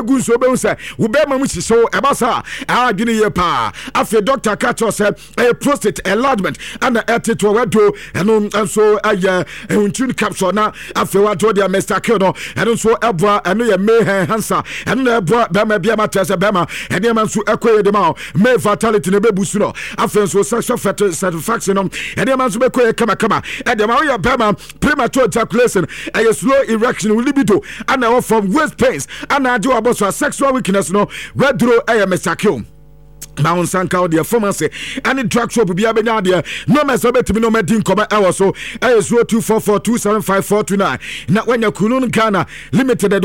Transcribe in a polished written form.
gunso be unse wo be ma mu hyeso e ba sa a dwene ye pa afi doctor catch us prostate enlargement and to wedo eno so aye huntun capsule na afi wa to dia Mr. Kill no eno so eboa eno ye me hansa eno eboa be ma bia ma tese be ma eno ma so ekoye de ma me fatality ne bebusu no afi so sexual satisfaction no eno ma so be koye kama e de ma we be ma premature ejaculation a slow erection libido and from waist pains and ajo about sexual weakness no wedro Mr. Kill Mount Sanka the pharmacy and drug shop be abenya there no mess obetimi no medin koba so 0244275429 na when your kunun Ghana limited